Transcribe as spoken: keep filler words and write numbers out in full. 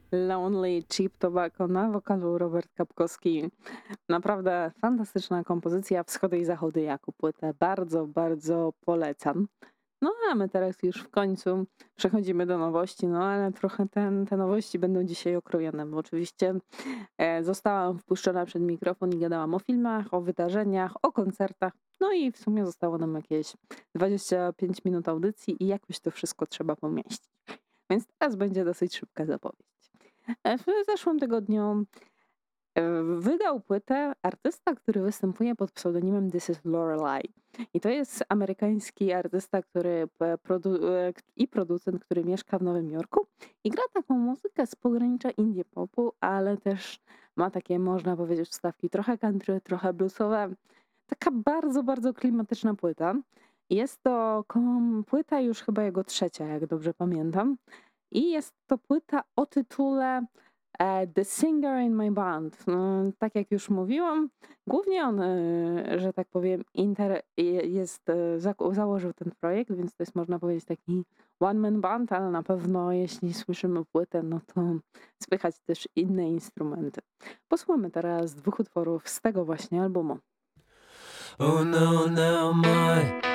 Lonely Cheap Tobacco na wokalu Robert Kapkowski. Naprawdę fantastyczna kompozycja Wschody i Zachody jako płytę. Bardzo, bardzo polecam. No a my teraz już w końcu przechodzimy do nowości, no ale trochę ten, te nowości będą dzisiaj okrojone, bo oczywiście e, zostałam wpuszczona przed mikrofon i gadałam o filmach, o wydarzeniach, o koncertach, no i w sumie zostało nam jakieś dwadzieścia pięć minut audycji i jakoś to wszystko trzeba pomieścić. Więc teraz będzie dosyć szybka zapowiedź. E, W zeszłym tygodniu e, wydał płytę artysta, który występuje pod pseudonimem This is Lorelei. I to jest amerykański artysta, który p- produ- e, k- i producent, który mieszka w Nowym Jorku i gra taką muzykę z pogranicza indie popu, ale też ma takie, można powiedzieć, wstawki trochę country, trochę bluesowe. Taka bardzo, bardzo klimatyczna płyta. Jest to kom- płyta już chyba jego trzecia, jak dobrze pamiętam. I jest to płyta o tytule e, The Singer in My Band. No, tak jak już mówiłam, głównie on, e, że tak powiem, inter, je- jest, e, zak- założył ten projekt, więc to jest, można powiedzieć, taki one-man band, ale na pewno jeśli słyszymy płytę, no to słychać też inne instrumenty. Posłuchamy teraz dwóch utworów z tego właśnie albumu. Oh no, now my